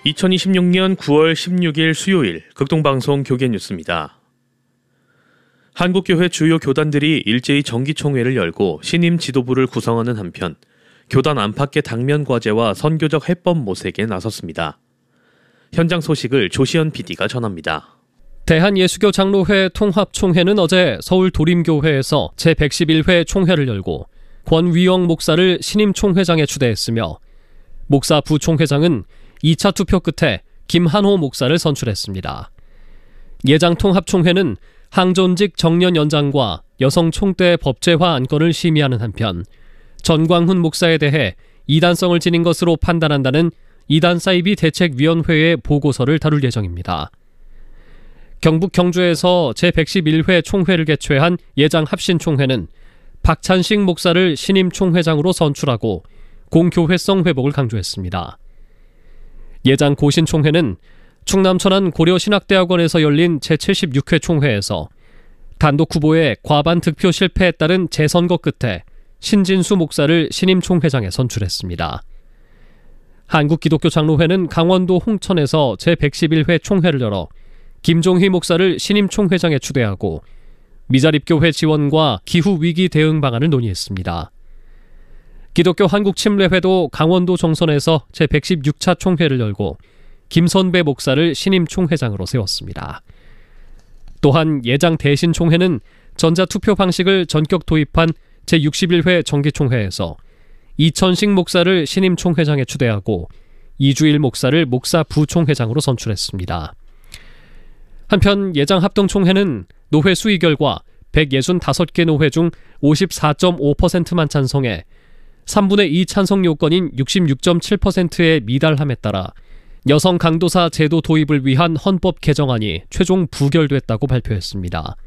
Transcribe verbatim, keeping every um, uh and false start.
이천이십육 년 구월 십육일 수요일 극동방송 교계뉴스입니다. 한국교회 주요 교단들이 일제히 정기총회를 열고 신임 지도부를 구성하는 한편 교단 안팎의 당면 과제와 선교적 해법 모색에 나섰습니다. 현장 소식을 조시연 피디가 전합니다. 대한예수교 장로회 통합총회는 어제 서울 도림교회에서 제백십일 회 총회를 열고 권위영 목사를 신임 총회장에 추대했으며 목사 부총회장은 이 차 투표 끝에 김한호 목사를 선출했습니다. 예장 통합총회는 항존직 정년 연장과 여성 총대 법제화 안건을 심의하는 한편 전광훈 목사에 대해 이단성을 지닌 것으로 판단한다는 이단 사이비 대책위원회의 보고서를 다룰 예정입니다. 경북 경주에서 제백십일 회 총회를 개최한 예장 합신총회는 박찬식 목사를 신임 총회장으로 선출하고 공교회성 회복을 강조했습니다. 예장 고신총회는 충남 천안 고려신학대학원에서 열린 제칠십육 회 총회에서 단독 후보의 과반 득표 실패에 따른 재선거 끝에 신진수 목사를 신임 총회장에 선출했습니다. 한국기독교장로회는 강원도 홍천에서 제백십일 회 총회를 열어 김종희 목사를 신임 총회장에 추대하고 미자립교회 지원과 기후위기 대응 방안을 논의했습니다. 기독교 한국침례회도 강원도 정선에서 제백십육 차 총회를 열고 김선배 목사를 신임 총회장으로 세웠습니다. 또한 예장 대신총회는 전자투표 방식을 전격 도입한 제육십일 회 정기총회에서 이천식 목사를 신임 총회장에 추대하고 이주일 목사를 목사 부총회장으로 선출했습니다. 한편 예장 합동총회는 노회 수의 결과 백육십오 개 노회 중 오십사 점 오 퍼센트만 찬성해 삼분의 이 찬성 요건인 육십육 점 칠 퍼센트의 미달함에 따라 여성 강도사 제도 도입을 위한 헌법 개정안이 최종 부결됐다고 발표했습니다.